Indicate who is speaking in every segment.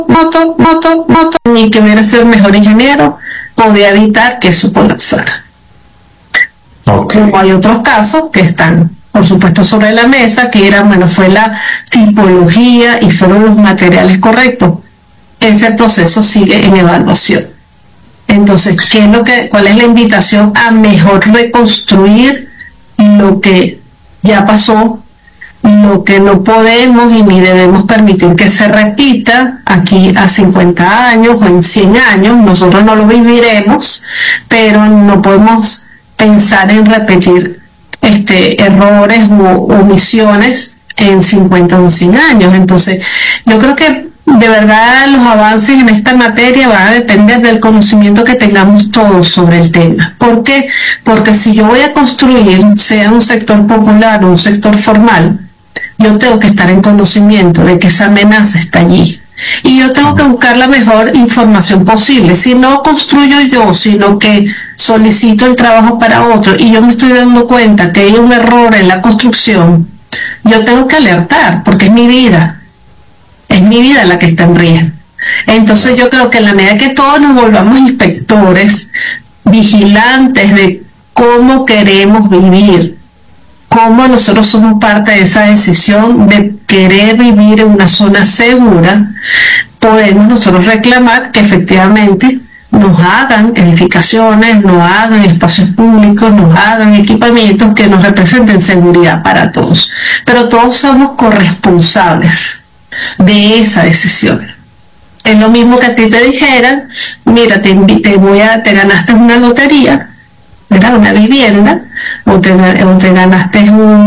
Speaker 1: ni que hubiera sido el mejor ingeniero, podía evitar que eso colapsara.
Speaker 2: Okay.
Speaker 1: Como hay otros casos que están, por supuesto, sobre la mesa, que eran, bueno, fue la tipología y fueron los materiales correctos. Ese proceso sigue en evaluación. Entonces, ¿cuál es la invitación a mejor reconstruir lo que ya pasó, lo que no podemos y ni debemos permitir que se repita aquí a 50 años o en 100 años? Nosotros no lo viviremos, pero no podemos pensar en repetir errores u omisiones en 50 o 100 años. Entonces, yo creo que de verdad los avances en esta materia van a depender del conocimiento que tengamos todos sobre el tema. ¿Por qué? Porque si yo voy a construir, sea un sector popular o un sector formal, yo tengo que estar en conocimiento de que esa amenaza está allí. Y yo tengo que buscar la mejor información posible. Si no construyo yo, sino que solicito el trabajo para otro y yo me estoy dando cuenta que hay un error en la construcción, yo tengo que alertar, porque es mi vida la que está en riesgo. Entonces yo creo que en la medida que todos nos volvamos inspectores, vigilantes de cómo queremos vivir, cómo nosotros somos parte de esa decisión de querer vivir en una zona segura, podemos nosotros reclamar que efectivamente nos hagan edificaciones, nos hagan espacios públicos, nos hagan equipamientos que nos representen seguridad para todos. Pero todos somos corresponsables de esa decisión. Es lo mismo que a ti te dijeran, mira, te ganaste una lotería, ¿verdad? Una vivienda, o te ganaste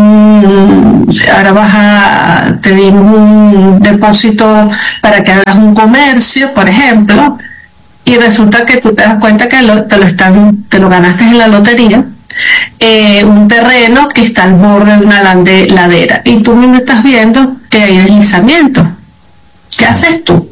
Speaker 1: ahora te dimos un depósito para que hagas un comercio, por ejemplo, y resulta que tú te das cuenta que te lo ganaste en la lotería, un terreno que está al borde de una ladera, y tú mismo estás viendo que hay deslizamiento. ¿Qué haces tú?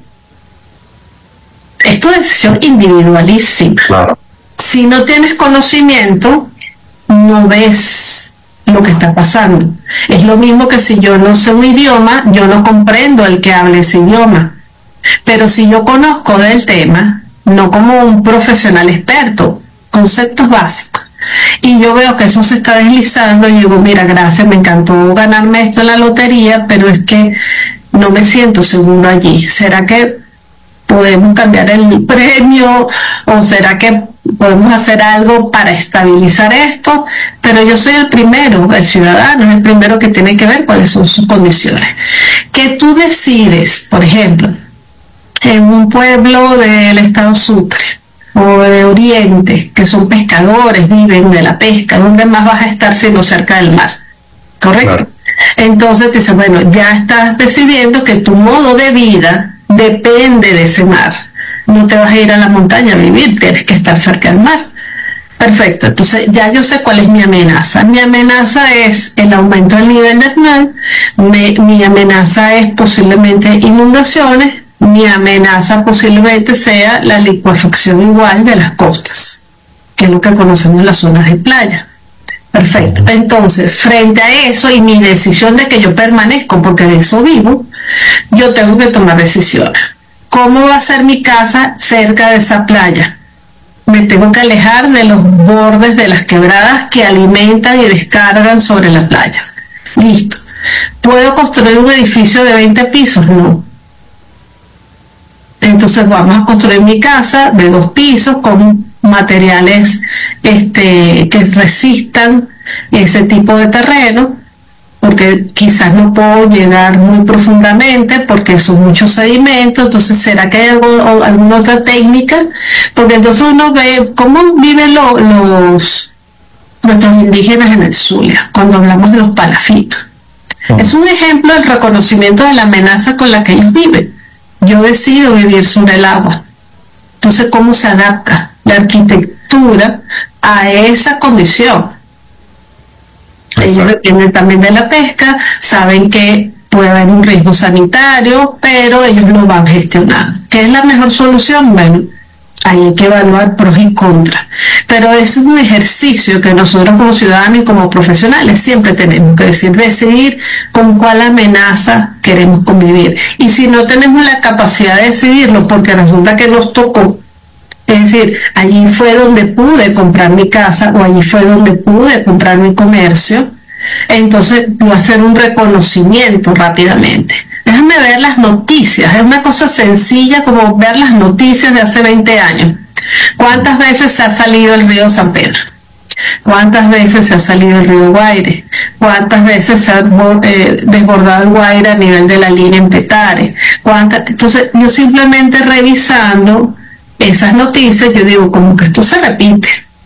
Speaker 1: Es tu decisión individualísima.
Speaker 2: Claro.
Speaker 1: Si no tienes conocimiento, no ves lo que está pasando. Es lo mismo que si yo no sé un idioma, yo no comprendo el que hable ese idioma. Pero si yo conozco del tema, no como un profesional experto, conceptos básicos, y yo veo que eso se está deslizando, y digo, mira, gracias, me encantó ganarme esto en la lotería, pero es que no me siento seguro allí. ¿Será que podemos cambiar el premio? ¿O será que podemos hacer algo para estabilizar esto? Pero yo soy el ciudadano es el primero que tiene que ver cuáles son sus condiciones. Que tú decides, por ejemplo, en un pueblo del estado Sucre o de Oriente, que son pescadores, viven de la pesca, ¿dónde más vas a estar sino cerca del mar? ¿Correcto? Claro. Entonces te dices, bueno, ya estás decidiendo que tu modo de vida depende de ese mar. No te vas a ir a la montaña a vivir, tienes que estar cerca del mar. Perfecto, entonces ya yo sé cuál es mi amenaza. Mi amenaza es el aumento del nivel del mar, mi amenaza es posiblemente inundaciones, mi amenaza posiblemente sea la licuefacción igual de las costas, que es lo que conocemos en las zonas de playa. Perfecto, entonces frente a eso y mi decisión de que yo permanezco, porque de eso vivo, yo tengo que tomar decisiones. ¿Cómo va a ser mi casa cerca de esa playa? Me tengo que alejar de los bordes de las quebradas que alimentan y descargan sobre la playa. Listo. ¿Puedo construir un edificio de 20 pisos? No. Entonces vamos a construir mi casa de 2 pisos con materiales que resistan ese tipo de terreno, porque quizás no puedo llegar muy profundamente porque son muchos sedimentos. Entonces, ¿será que hay alguna otra técnica? Porque entonces uno ve cómo viven nuestros indígenas en el Zulia, cuando hablamos de los palafitos. Es un ejemplo del reconocimiento de la amenaza con la que ellos viven. Yo decido vivir sobre el agua. Entonces, ¿cómo se adapta la arquitectura a esa condición? Ellos dependen también de la pesca, saben que puede haber un riesgo sanitario, pero ellos lo van gestionando. ¿Qué es la mejor solución? Bueno, hay que evaluar pros y contras. pero es un ejercicio que nosotros como ciudadanos y como profesionales siempre tenemos que decidir con cuál amenaza queremos convivir. Y si no tenemos la capacidad de decidirlo porque resulta que nos tocó, es decir, allí fue donde pude comprar mi casa o allí fue donde pude comprar mi comercio, entonces voy a hacer un reconocimiento rápidamente. Déjame ver las noticias, es una cosa sencilla como ver las noticias de hace 20 años. ¿Cuántas veces se ha salido el río San Pedro? ¿Cuántas veces se ha salido el río Guaire? ¿Cuántas veces se ha desbordado el Guaire a nivel de la línea en Petare? Entonces yo simplemente revisando esas noticias, yo digo, como que esto se repite.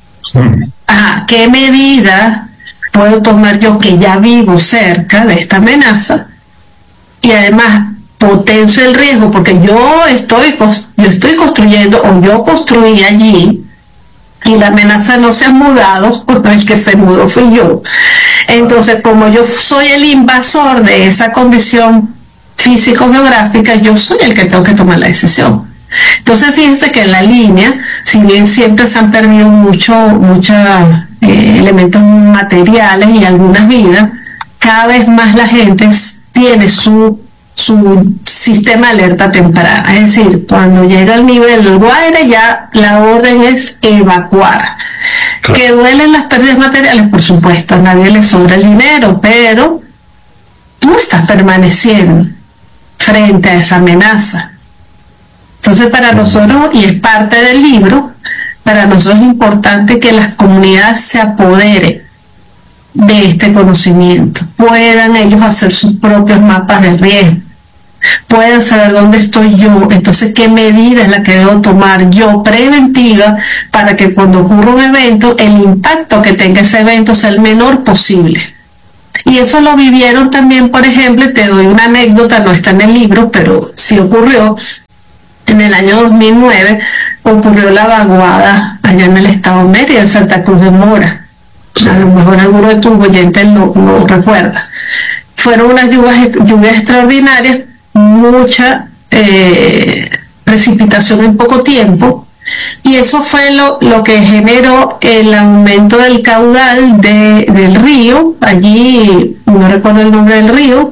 Speaker 1: ¿Qué medida puedo tomar yo que ya vivo cerca de esta amenaza? Y además potencio el riesgo, porque yo estoy construyendo o yo construí allí y la amenaza no se ha mudado, el que se mudó fui yo. Entonces, como yo soy el invasor de esa condición físico-geográfica, yo soy el que tengo que tomar la decisión. Entonces, fíjense que en la línea, si bien siempre se han perdido muchos elementos materiales y algunas vidas, cada vez más la gente tiene su sistema de alerta temprana. Es decir, cuando llega al nivel del Guaire, ya la orden es evacuar. Claro. Que duelen las pérdidas materiales, por supuesto, a nadie le sobra el dinero, pero tú estás permaneciendo frente a esa amenaza. Entonces, para nosotros, y es parte del libro, para nosotros es importante que las comunidades se apoderen de este conocimiento, puedan ellos hacer sus propios mapas de riesgo, puedan saber dónde estoy yo, entonces qué medida es la que debo tomar yo preventiva para que cuando ocurra un evento, el impacto que tenga ese evento sea el menor posible. Y eso lo vivieron también, por ejemplo, te doy una anécdota, no está en el libro, pero sí ocurrió. En el año 2009 ocurrió la vaguada allá en el estado de Mérida, en Santa Cruz de Mora. A lo mejor alguno de tus oyentes no recuerda. Fueron unas lluvias extraordinarias, mucha precipitación en poco tiempo, y eso fue lo que generó el aumento del caudal del río, allí no recuerdo el nombre del río,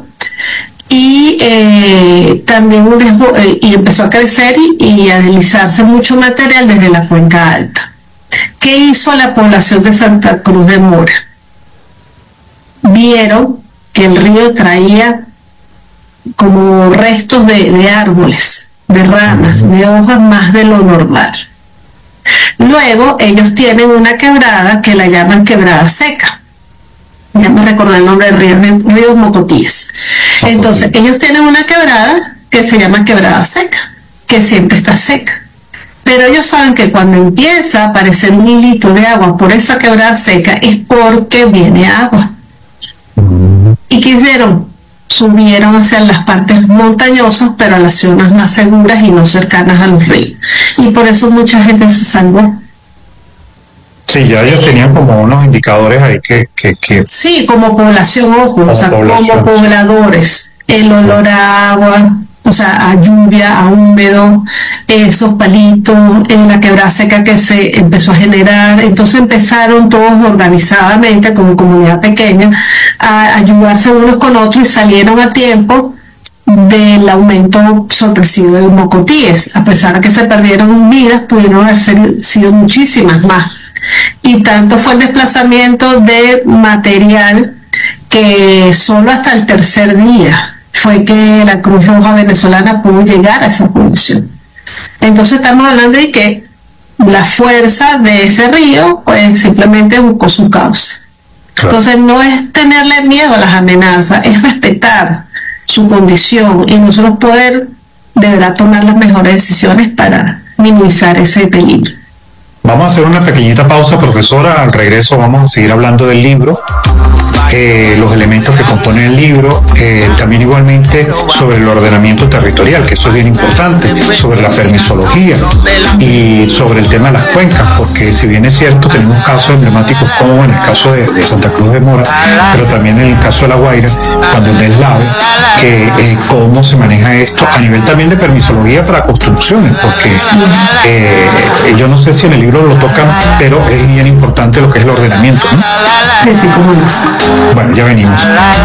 Speaker 1: y también y empezó a crecer y a deslizarse mucho material desde la cuenca alta. ¿Qué hizo la población de Santa Cruz de Mora? Vieron que el río traía como restos de árboles, de ramas, de hojas más de lo normal. Luego ellos tienen una quebrada que la llaman quebrada seca. Ya me recordé el nombre del río Mocotíes. Entonces ellos tienen una quebrada que se llama quebrada seca, que siempre está seca. Pero ellos saben que cuando empieza a aparecer un hilito de agua por esa quebrada seca es porque viene agua. ¿Y qué hicieron? Subieron hacia las partes montañosas, pero a las zonas más seguras y no cercanas a los ríos. Y por eso mucha gente se salvó.
Speaker 2: Sí, ya ellos tenían como unos indicadores ahí que...
Speaker 1: Sí, como población, ojo, como pobladores. El olor a agua, o sea, a lluvia, a húmedo, esos palitos, en la quebrada seca que se empezó a generar. Entonces empezaron todos organizadamente, como comunidad pequeña, a ayudarse unos con otros y salieron a tiempo del aumento sorpresivo del Mocotíes. A pesar de que se perdieron vidas, pudieron haber sido muchísimas más. Y tanto fue el desplazamiento de material que solo hasta el tercer día fue que la Cruz Roja venezolana pudo llegar a esa población. Entonces estamos hablando de que la fuerza de ese río pues simplemente buscó su causa. Claro. Entonces no es tenerle miedo a las amenazas, es respetar su condición y nosotros poder de verdad tomar las mejores decisiones para minimizar ese peligro.
Speaker 2: Vamos a hacer una pequeñita pausa, profesora. Al regreso vamos a seguir hablando del libro. los elementos que componen el libro, también igualmente sobre el ordenamiento territorial, que eso es bien importante, sobre la permisología y sobre el tema de las cuencas, porque si bien es cierto, tenemos casos emblemáticos como en el caso de Santa Cruz de Mora, pero también en el caso de La Guaira, cuando el deslave, que cómo se maneja esto a nivel también de permisología para construcciones, porque yo no sé si en el libro lo tocan, pero es bien importante lo que es el ordenamiento, ¿no?
Speaker 1: Sí, cómo no.
Speaker 2: Bueno, ya venimos.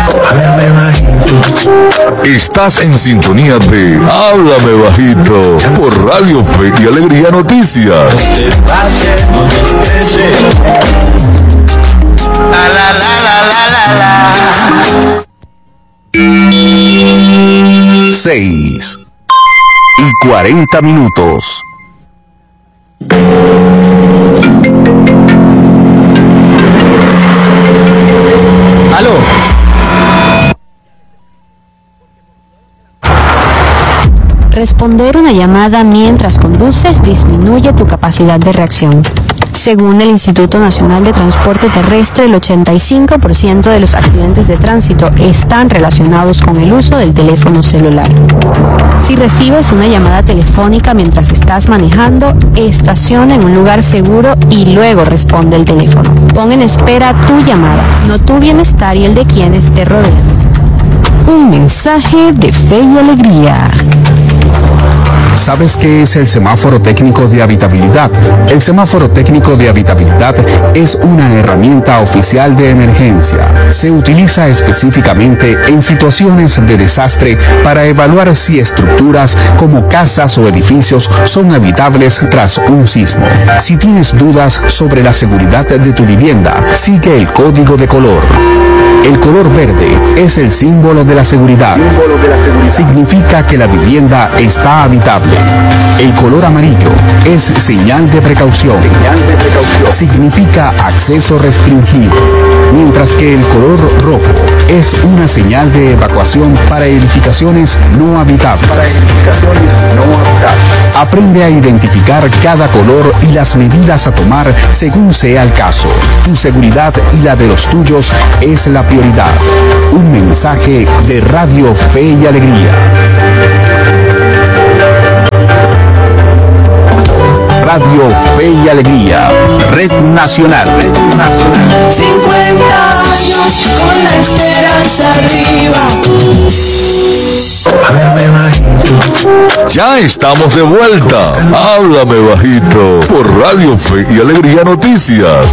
Speaker 3: Estás en sintonía de Háblame Bajito por Radio Fe y Alegría Noticias. 6:40.
Speaker 4: ¡Aló!
Speaker 5: Responder una llamada mientras conduces disminuye tu capacidad de reacción. Según el Instituto Nacional de Transporte Terrestre, el 85% de los accidentes de tránsito están relacionados con el uso del teléfono celular. Si recibes una llamada telefónica mientras estás manejando, estaciona en un lugar seguro y luego responde el teléfono. Pon en espera tu llamada, no tu bienestar y el de quienes te rodean. Un mensaje de fe y alegría.
Speaker 4: ¿Sabes qué es el semáforo técnico de habitabilidad? El semáforo técnico de habitabilidad es una herramienta oficial de emergencia. Se utiliza específicamente en situaciones de desastre para evaluar si estructuras como casas o edificios son habitables tras un sismo. Si tienes dudas sobre la seguridad de tu vivienda, sigue el código de color. El color verde es el símbolo de la seguridad. Significa que la vivienda está habitable. El color amarillo es señal de precaución. Significa acceso restringido. Mientras que el color rojo es una señal de evacuación para edificaciones no habitables. Aprende a identificar cada color y las medidas a tomar según sea el caso. Tu seguridad y la de los tuyos es la prioridad. Un mensaje de Radio Fe y Alegría. Radio Fe y Alegría, Red Nacional.
Speaker 6: 50 años con la esperanza arriba. Háblame bajito.
Speaker 3: Ya estamos de vuelta. Háblame Bajito por Radio Fe y Alegría Noticias.